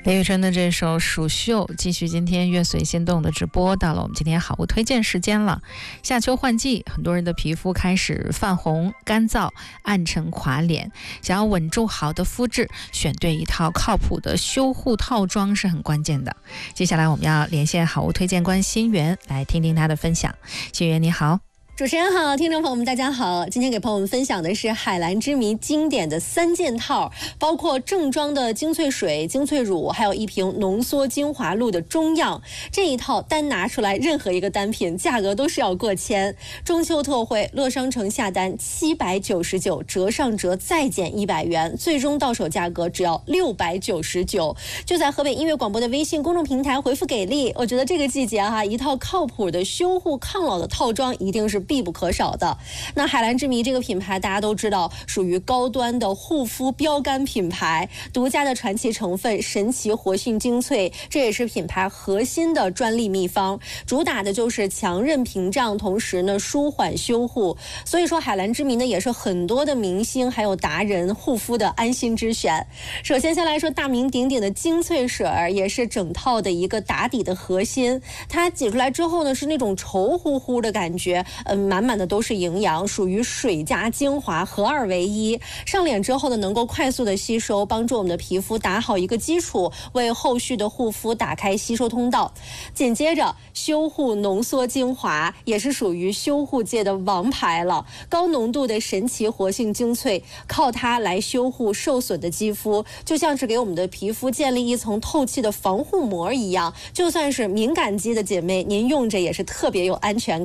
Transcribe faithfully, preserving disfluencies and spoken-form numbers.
雷雨辰的这首《蜀绣》，继续今天乐随心动的直播，到了我们今天好物推荐时间了。夏秋换季，很多人的皮肤开始泛红、干燥、暗沉、垮脸，想要稳住好的肤质，选对一套靠谱的修护套装是很关键的。接下来我们要连线好物推荐官新源，来听听他的分享。新源你好。 主持人好，听众朋友们大家好，今天给朋友们分享的是海蓝之谜经典的三件套，包括正装的精粹水、精粹乳，还有一瓶浓缩精华露的中样。这一套单拿出来任何一个单品价格都是要过千。中秋特惠，乐商城下单七百九十九，折上折再减一百元，最终到手价格只要六百九十九。就在河北音乐广播的微信公众平台回复给力，我觉得这个季节哈、啊，一套靠谱的修护抗老的套装一定是必不可少的。那海蓝之谜这个品牌大家都知道，属于高端的护肤标杆品牌，独家的传奇成分神奇活性精粹，这也是品牌核心的专利秘方，主打的就是强韧屏障，同时呢舒缓修护。所以说海蓝之谜呢也是很多的明星还有达人护肤的安心之选。首先先来说大名鼎鼎的精粹水，也是整套的一个打底的核心，它挤出来之后呢是那种稠乎乎的感觉，嗯，满满的都是营养，属于水加精华合二为一。上脸之后呢，能够快速的吸收，帮助我们的皮肤打好一个基础，为后续的护肤打开吸收通道。紧接着修护浓缩精华也是属于修护界的王牌了，高浓度的神奇活性精粹，靠它来修护受损的肌肤，就像是给我们的皮肤建立一层透气的防护膜一样，就算是敏感肌的姐妹，您用着也是特别有安全感。